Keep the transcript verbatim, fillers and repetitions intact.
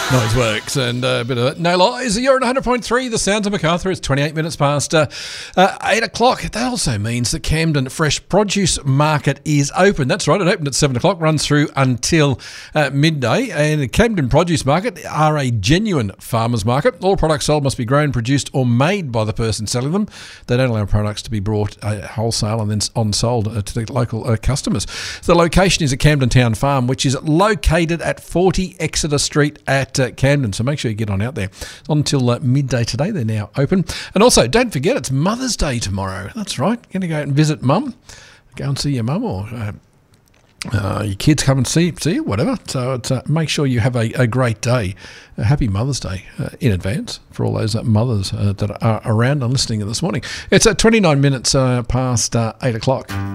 Noise works and a bit of no lies. You're at one hundred point three, the sounds of Macarthur. It's twenty-eight minutes past uh, uh, eight o'clock. That also means the Camden Fresh Produce Market is open. That's right, it opened at seven o'clock, runs through until uh, midday. And the Camden Produce Market are a genuine farmers market. All products sold must be grown, produced or made by the person selling them. They don't allow products to be brought uh, wholesale and then on sold uh, to the local uh, customers. The location is at Camden Town Farm, which is located at forty Exeter Street at uh, Camden, so make sure you get on out there. Until uh, midday today, they're now open. And also, don't forget, it's Mother's Day tomorrow. That's right, going to go out and visit Mum. Go and see your mum, or uh, uh, your kids come and see, see you, whatever. So it's, uh, make sure you have a, a great day. Uh, happy Mother's Day uh, in advance for all those uh, mothers uh, that are around and listening this morning. It's at uh, twenty-nine minutes uh, past uh, eight o'clock.